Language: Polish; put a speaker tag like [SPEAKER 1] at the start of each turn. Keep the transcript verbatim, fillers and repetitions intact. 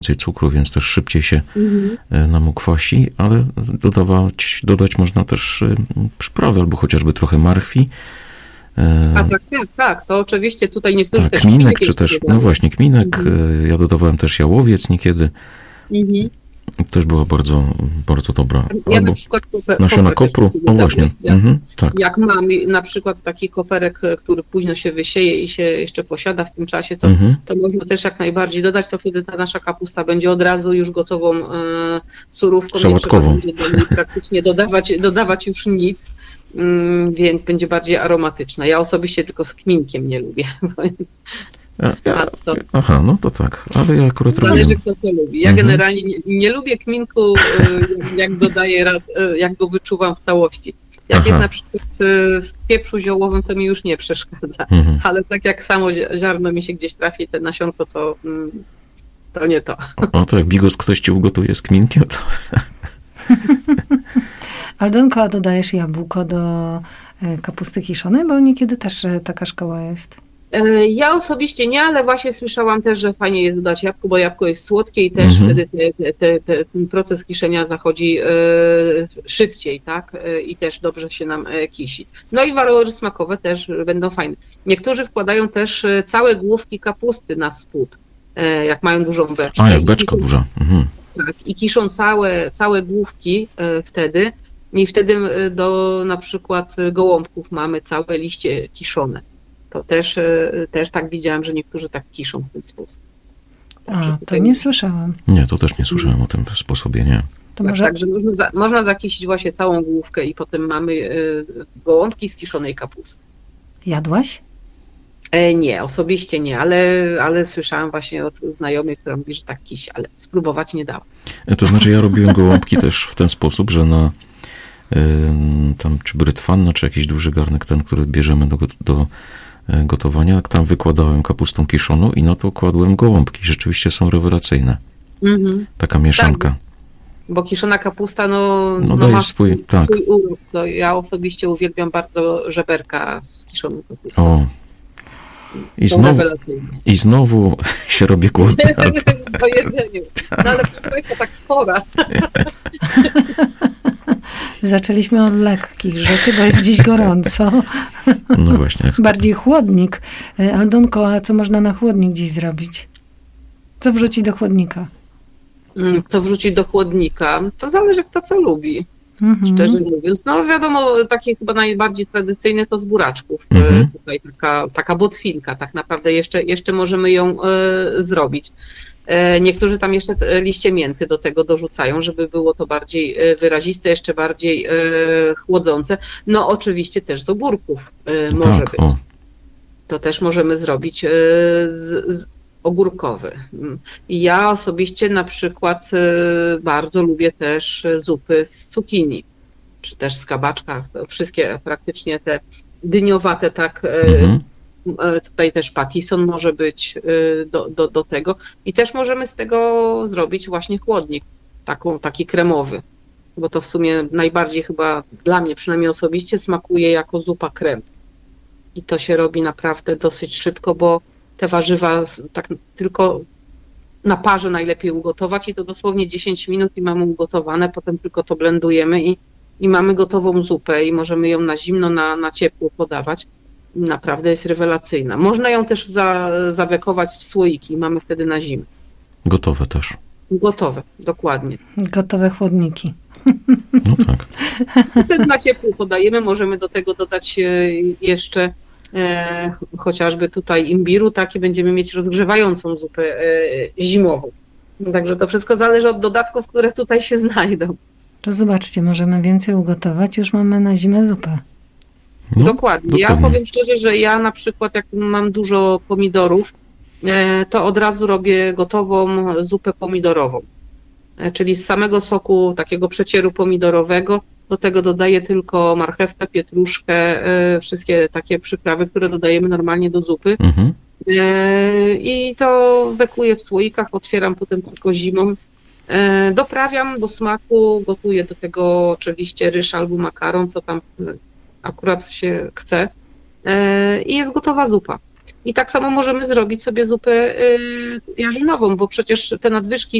[SPEAKER 1] więcej cukru, więc też szybciej się
[SPEAKER 2] Mhm.
[SPEAKER 1] nam ukwasi, ale dodawać, dodać można też przyprawy, albo chociażby trochę marchwi.
[SPEAKER 2] A tak, tak, tak. To oczywiście tutaj niektórzy
[SPEAKER 1] Tak,
[SPEAKER 2] też
[SPEAKER 1] kminek, czy
[SPEAKER 2] jeszcze
[SPEAKER 1] też,
[SPEAKER 2] dodają.
[SPEAKER 1] no właśnie, kminek.
[SPEAKER 2] Mhm.
[SPEAKER 1] Ja dodawałem też jałowiec niekiedy.
[SPEAKER 2] Mhm.
[SPEAKER 1] Też była bardzo, bardzo dobra.
[SPEAKER 2] Ja
[SPEAKER 1] Albo
[SPEAKER 2] na przykład koper,
[SPEAKER 1] nasiona
[SPEAKER 2] koper
[SPEAKER 1] kopru.
[SPEAKER 2] też
[SPEAKER 1] O właśnie.
[SPEAKER 2] jak,
[SPEAKER 1] Mhm, tak.
[SPEAKER 2] jak mam na przykład taki koperek, który późno się wysieje i się jeszcze posiada w tym czasie, to,
[SPEAKER 1] Mhm.
[SPEAKER 2] to można też jak najbardziej dodać, to wtedy ta nasza kapusta będzie od razu już gotową e, surówką.
[SPEAKER 1] Sałatkową.
[SPEAKER 2] Nie trzeba będzie do niej praktycznie dodawać, dodawać już nic, mm, więc będzie bardziej aromatyczna. Ja osobiście tylko z kminkiem nie lubię.
[SPEAKER 1] Ja, ja,
[SPEAKER 2] A to-
[SPEAKER 1] aha, no to tak, ale ja akurat
[SPEAKER 2] Zależy
[SPEAKER 1] robiłem.
[SPEAKER 2] kto co lubi. Ja
[SPEAKER 1] Mhm.
[SPEAKER 2] generalnie nie, nie lubię kminku, y, jak dodaję, ra- y, jak go wyczuwam w całości. Jak
[SPEAKER 1] Aha.
[SPEAKER 2] jest na przykład y, w pieprzu ziołowym, to mi już nie przeszkadza.
[SPEAKER 1] Mhm.
[SPEAKER 2] Ale tak jak samo zi- ziarno mi się gdzieś trafi, te nasionko, to, mm, to nie to.
[SPEAKER 1] O, to jak bigos ktoś ci ugotuje z kminkiem, to
[SPEAKER 3] Aldonko, a dodajesz jabłko do e, kapusty kiszonej? Bo niekiedy też e, taka szkoła jest.
[SPEAKER 2] E, Ja osobiście nie, ale właśnie słyszałam też, że fajnie jest dodać jabłko, bo jabłko jest słodkie i też
[SPEAKER 1] Mhm.
[SPEAKER 2] wtedy te, te, te, te, ten proces kiszenia zachodzi e, szybciej, tak? E, I też dobrze się nam e, kisi. No i walory smakowe też będą fajne. Niektórzy wkładają też e, całe główki kapusty na spód, e, jak mają dużą beczkę.
[SPEAKER 1] a jak
[SPEAKER 2] I
[SPEAKER 1] beczka
[SPEAKER 2] kiszą-
[SPEAKER 1] duża. Mhm.
[SPEAKER 2] Tak, i kiszą całe, całe główki e, wtedy i wtedy e, do na przykład e, gołąbków mamy całe liście kiszone. To też, e, też tak widziałam, że niektórzy tak kiszą w ten sposób. Także
[SPEAKER 3] A, to
[SPEAKER 2] tutaj-
[SPEAKER 3] nie słyszałam.
[SPEAKER 1] Nie, to też nie słyszałem o tym sposobie, nie.
[SPEAKER 3] To
[SPEAKER 2] tak,
[SPEAKER 3] może
[SPEAKER 2] Także można, za, można zakisić właśnie całą główkę i potem mamy e, gołąbki z kiszonej kapusty.
[SPEAKER 3] jadłaś?
[SPEAKER 2] E, nie, osobiście nie, ale, ale słyszałam właśnie od znajomych, która mówi, że tak kisi, ale spróbować nie dała.
[SPEAKER 1] To znaczy ja robiłem gołąbki też w ten sposób, że na ym, tam czy brytwanna, czy jakiś duży garnek, ten, który bierzemy do, got- do e, gotowania, tam wykładałem kapustą kiszoną i na to kładłem gołąbki. Rzeczywiście są rewelacyjne.
[SPEAKER 2] Mhm.
[SPEAKER 1] Taka mieszanka.
[SPEAKER 2] Bo kiszona kapusta, no,
[SPEAKER 1] No,
[SPEAKER 2] no,
[SPEAKER 1] daje
[SPEAKER 2] ma
[SPEAKER 1] swój-
[SPEAKER 2] swój,
[SPEAKER 1] tak.
[SPEAKER 2] swój urok. No, ja osobiście uwielbiam bardzo żeberka z kiszoną kapustą.
[SPEAKER 1] O, i
[SPEAKER 2] Są
[SPEAKER 1] znowu,
[SPEAKER 2] rewelacyjne.
[SPEAKER 1] i znowu się robię głodny. ale-
[SPEAKER 2] Po jedzeniu. No ale proszę Państwa, tak pora.
[SPEAKER 3] Zaczęliśmy od lekkich rzeczy, bo jest dziś gorąco.
[SPEAKER 1] No właśnie. jak-
[SPEAKER 3] Bardziej chłodnik. E, Aldonko, a co można na chłodnik dziś zrobić? Co wrzucić do chłodnika?
[SPEAKER 2] Mm, Co wrzucić do chłodnika? To zależy kto co lubi,
[SPEAKER 3] Mhm.
[SPEAKER 2] szczerze mówiąc. No wiadomo, takie chyba najbardziej tradycyjne to z buraczków.
[SPEAKER 1] Mhm.
[SPEAKER 2] E, Tutaj taka, taka botwinka, tak naprawdę jeszcze, jeszcze możemy ją e, zrobić. E, Niektórzy tam jeszcze te liście mięty do tego dorzucają, żeby było to bardziej e, wyraziste, jeszcze bardziej e, chłodzące. No oczywiście też z ogórków e, może
[SPEAKER 1] Tak,
[SPEAKER 2] być.
[SPEAKER 1] o.
[SPEAKER 2] To też możemy zrobić e, z, z ogórkowy. Mm. I ja osobiście na przykład e, bardzo lubię też zupy z cukinii, czy też z kabaczka. To wszystkie praktycznie te dyniowate, tak, e,
[SPEAKER 1] Mhm.
[SPEAKER 2] e, tutaj też patison może być e, do, do, do tego. I też możemy z tego zrobić właśnie chłodnik, taką, taki kremowy. Bo to w sumie najbardziej chyba dla mnie przynajmniej osobiście smakuje jako zupa krem. I to się robi naprawdę dosyć szybko, bo te warzywa s- tak tylko na parze najlepiej ugotować i to dosłownie dziesięć minut i mamy ugotowane, potem tylko to blendujemy i, i mamy gotową zupę i możemy ją na zimno, na, na ciepło podawać. Naprawdę jest rewelacyjna. Można ją też za, zawekować w słoiki, mamy wtedy na zimę.
[SPEAKER 1] Gotowe też.
[SPEAKER 2] Gotowe, dokładnie.
[SPEAKER 3] Gotowe chłodniki.
[SPEAKER 1] No tak.
[SPEAKER 2] Wtedy na ciepło podajemy, możemy do tego dodać e, jeszcze e, chociażby tutaj imbiru, tak, i będziemy mieć rozgrzewającą zupę e, zimową. No, także to wszystko zależy od dodatków, które tutaj się znajdą.
[SPEAKER 3] To zobaczcie, możemy więcej ugotować, już mamy na zimę zupę.
[SPEAKER 1] No,
[SPEAKER 2] dokładnie. Ja
[SPEAKER 1] dokładnie.
[SPEAKER 2] powiem szczerze, że ja na przykład jak mam dużo pomidorów, e, to od razu robię gotową zupę pomidorową. E, czyli z samego soku takiego przecieru pomidorowego do tego dodaję tylko marchewkę, pietruszkę, e, wszystkie takie przyprawy, które dodajemy normalnie do zupy.
[SPEAKER 1] Mhm.
[SPEAKER 2] E, I to wekuję w słoikach, otwieram potem tylko zimą. E, Doprawiam do smaku, gotuję do tego oczywiście ryż albo makaron, co tam e, akurat się chce. E, I jest gotowa zupa. I tak samo możemy zrobić sobie zupę jarzynową, bo przecież te nadwyżki